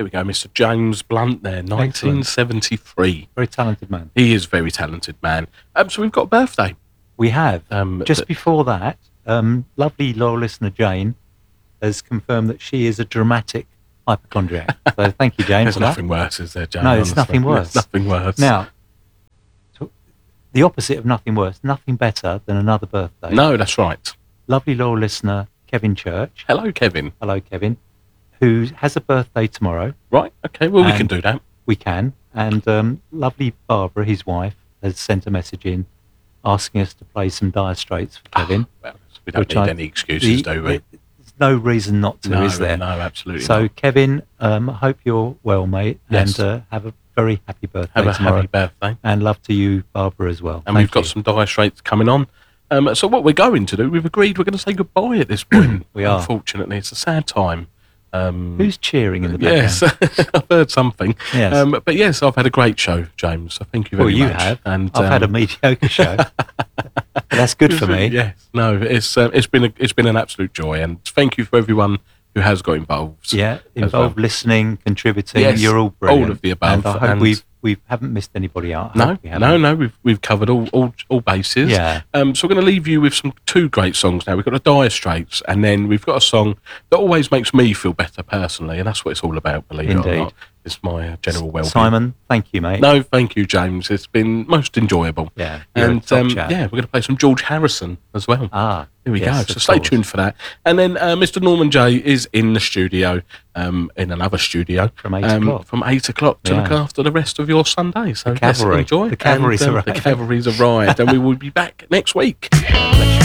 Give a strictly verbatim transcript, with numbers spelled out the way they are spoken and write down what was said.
Here we go, Mister James Blunt there, nineteen seventy-three. Very talented man. He is a very talented man. Um, so we've got a birthday. We have. Um, Just th- before that, um, lovely loyal listener Jane has confirmed that she is a dramatic hypochondriac. So thank you, Jane. There's for that. nothing worse, is there, Jane? No, it's honestly? nothing worse. There's nothing worse. Now, so the opposite of nothing worse, nothing better than another birthday. No, that's right. Lovely loyal listener Kevin Church. Hello, Kevin. Hello, Kevin. Who has a birthday tomorrow. Right, okay, well, we And can do that. We can. And um, lovely Barbara, his wife, has sent a message in asking us to play some Dire Straits for Kevin. Well, we don't which need I- any excuses, the- do we? There's no reason not to, No, is there? no, absolutely So, not. Kevin, um, I hope you're well, mate, Yes. and uh, have a very happy birthday Have a tomorrow. happy birthday. And love to you, Barbara, as well. And Thank we've got you. some Dire Straits coming on. Um, so what we're going to do, we've agreed we're going to say goodbye at this point. We are. Unfortunately, it's a sad time. Um, Who's cheering in the background? yes, I've heard something. Yes. Um, but yes, I've had a great show, James. So thank you very Well, you much. have. And I've had a um, mediocre show. But that's good for me. Yes, no, it's uh, it's been a, it's been an absolute joy, and thank you for everyone who has got involved. Yeah, as involved, well. listening, contributing. Yes, You're all brilliant. all of the above, And I hope and- we've we haven't missed anybody out. I No, hope we haven't. no, no. We've we've covered all all, all bases. Yeah. Um. So we're going to leave you with some two great songs now. We've got the Dire Straits, and then we've got a song that always makes me feel better personally, and that's what it's all about. Believe it or Indeed. not, it's my uh, general well-being. Simon, thank you, mate. No, thank you, James. It's been most enjoyable. Yeah, you're a and top um, chap. yeah, we're going to play some George Harrison as well. Ah, Here we yes, go. So of stay course. tuned for that. And then uh, Mister Norman J is in the studio, um, in another studio. From eight um, o'clock. From eight o'clock to Yeah. look after the rest of your Sunday. So The cavalry. yes, enjoy. The cavalry's and, um, arrived. The cavalry's arrived. And we will be back next week.